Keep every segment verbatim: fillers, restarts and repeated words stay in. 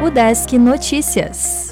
Udesc Notícias.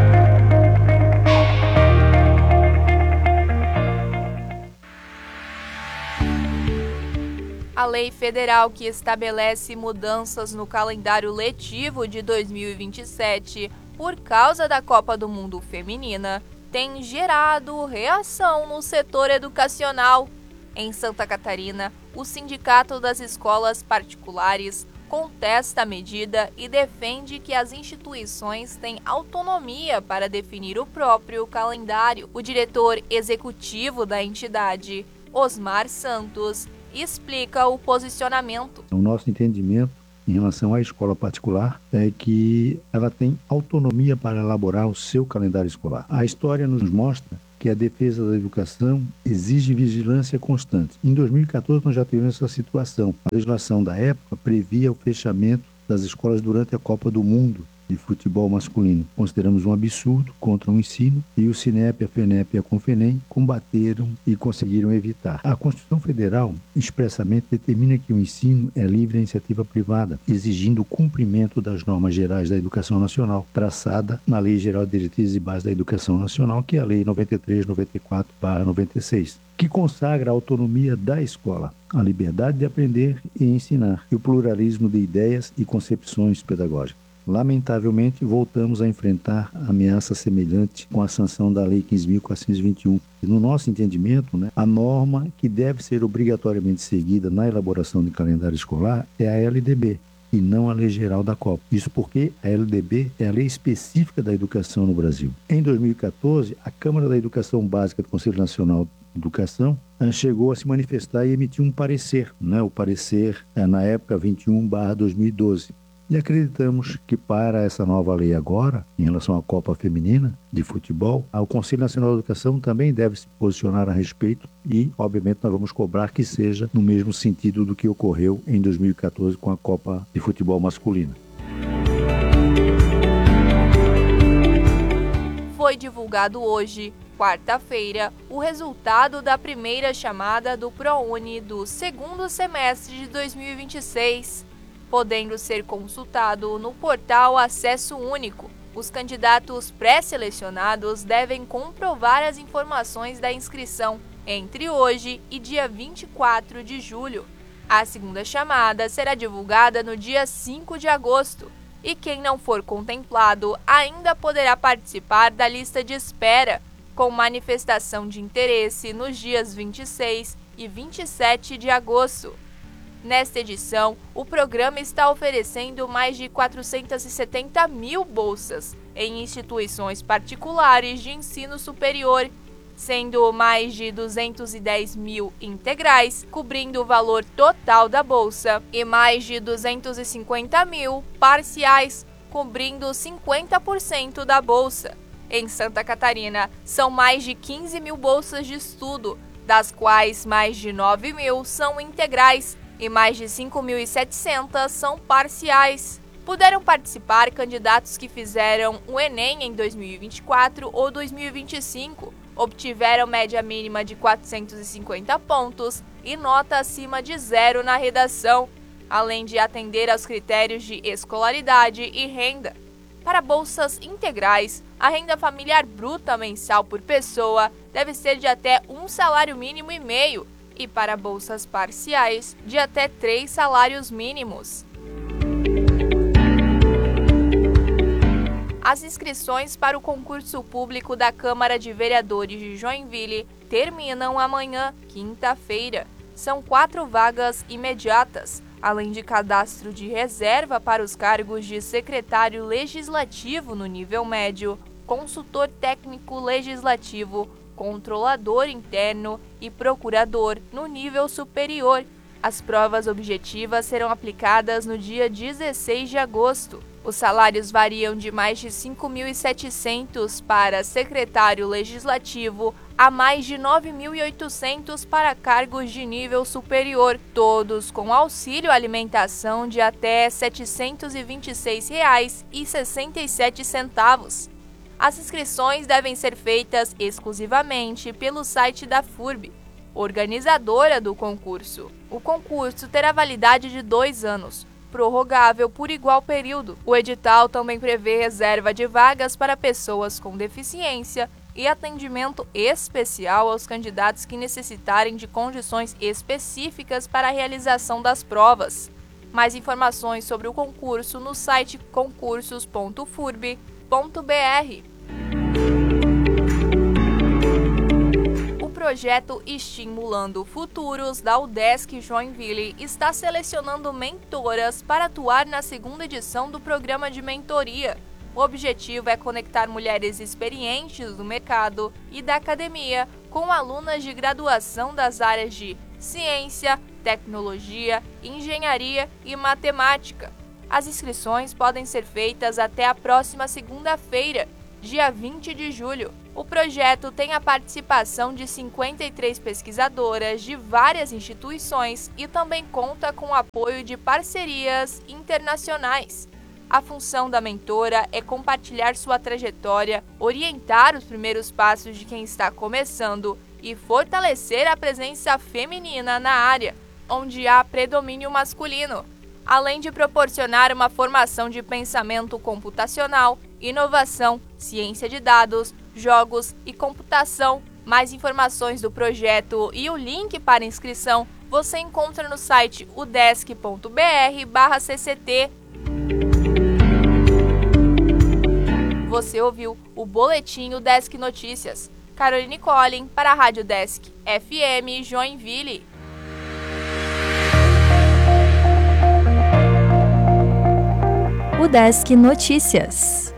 A lei federal que estabelece mudanças no calendário letivo de dois mil e vinte e sete por causa da Copa do Mundo Feminina tem gerado reação no setor educacional. Em Santa Catarina, o Sindicato das Escolas Particulares contesta a medida e defende que as instituições têm autonomia para definir o próprio calendário. O diretor executivo da entidade, Osmar Santos, explica o posicionamento. O nosso entendimento em relação à escola particular é que ela tem autonomia para elaborar o seu calendário escolar. A história nos mostra que a defesa da educação exige vigilância constante. Em dois mil e quatorze, nós já tivemos essa situação. A legislação da época previa o fechamento das escolas durante a Copa do Mundo de futebol masculino. Consideramos um absurdo contra o ensino e o Sinep, a Fenep e a Confenem combateram e conseguiram evitar. A Constituição Federal expressamente determina que o ensino é livre à iniciativa privada, exigindo o cumprimento das normas gerais da educação nacional, traçada na Lei Geral de Diretrizes e Bases da Educação Nacional, que é a Lei noventa e três, noventa e quatro barra noventa e seis, que consagra a autonomia da escola, a liberdade de aprender e ensinar, e o pluralismo de ideias e concepções pedagógicas. Lamentavelmente, voltamos a enfrentar ameaça semelhante com a sanção da Lei quinze mil quatrocentos e vinte e um. E no nosso entendimento, né, a norma que deve ser obrigatoriamente seguida na elaboração de calendário escolar é a L D B, e não a Lei Geral da Copa. Isso porque a L D B é a lei específica da educação no Brasil. Em dois mil e quatorze, a Câmara da Educação Básica do Conselho Nacional de Educação chegou a se manifestar e emitiu um parecer, né, o parecer é, na época vinte e um barra dois mil e doze. E acreditamos que para essa nova lei agora, em relação à Copa Feminina de futebol, o Conselho Nacional de Educação também deve se posicionar a respeito e, obviamente, nós vamos cobrar que seja no mesmo sentido do que ocorreu em dois mil e quatorze com a Copa de Futebol Masculina. Foi divulgado hoje, quarta-feira, o resultado da primeira chamada do ProUni do segundo semestre de dois mil e vinte e seis. Podendo ser consultado no portal Acesso Único. Os candidatos pré-selecionados devem comprovar as informações da inscrição entre hoje e dia vinte e quatro de julho. A segunda chamada será divulgada no dia cinco de agosto e quem não for contemplado ainda poderá participar da lista de espera, com manifestação de interesse nos dias vinte e seis e vinte e sete de agosto. Nesta edição, o programa está oferecendo mais de quatrocentas e setenta mil bolsas em instituições particulares de ensino superior, sendo mais de duzentos e dez mil integrais, cobrindo o valor total da bolsa, e mais de duzentos e cinquenta mil parciais, cobrindo cinquenta por cento da bolsa. Em Santa Catarina, são mais de quinze mil bolsas de estudo, das quais mais de nove mil são integrais, e mais de cinco mil e setecentas são parciais. Puderam participar candidatos que fizeram o Enem em dois mil e vinte e quatro ou dois mil e vinte e cinco, obtiveram média mínima de quatrocentos e cinquenta pontos e nota acima de zero na redação, além de atender aos critérios de escolaridade e renda. Para bolsas integrais, a renda familiar bruta mensal por pessoa deve ser de até um salário mínimo e meio, e para bolsas parciais, de até três salários mínimos. As inscrições para o concurso público da Câmara de Vereadores de Joinville terminam amanhã, quinta-feira. São quatro vagas imediatas, além de cadastro de reserva para os cargos de secretário legislativo no nível médio, consultor técnico legislativo, controlador interno e procurador no nível superior. As provas objetivas serão aplicadas no dia dezesseis de agosto. Os salários variam de mais de cinco mil e setecentos para secretário legislativo a mais de nove mil e oitocentos para cargos de nível superior, todos com auxílio alimentação de até setecentos e vinte e seis reais e sessenta e sete centavos. As inscrições devem ser feitas exclusivamente pelo site da F U R B, organizadora do concurso. O concurso terá validade de dois anos, prorrogável por igual período. O edital também prevê reserva de vagas para pessoas com deficiência e atendimento especial aos candidatos que necessitarem de condições específicas para a realização das provas. Mais informações sobre o concurso no site concursos ponto furb ponto br. O projeto Estimulando Futuros da UDESC Joinville está selecionando mentoras para atuar na segunda edição do programa de mentoria. O objetivo é conectar mulheres experientes do mercado e da academia com alunas de graduação das áreas de ciência, tecnologia, engenharia e matemática. As inscrições podem ser feitas até a próxima segunda-feira, dia vinte de julho. O projeto tem a participação de cinquenta e três pesquisadoras de várias instituições e também conta com o apoio de parcerias internacionais. A função da mentora é compartilhar sua trajetória, orientar os primeiros passos de quem está começando e fortalecer a presença feminina na área, onde há predomínio masculino, além de proporcionar uma formação de pensamento computacional, inovação, ciência de dados, jogos e computação. Mais informações do projeto e o link para inscrição você encontra no site udesc ponto br barra cct. Você ouviu o Boletim UDESC Notícias. Caroline Collin para a Rádio Desk F M Joinville. UDESC Notícias.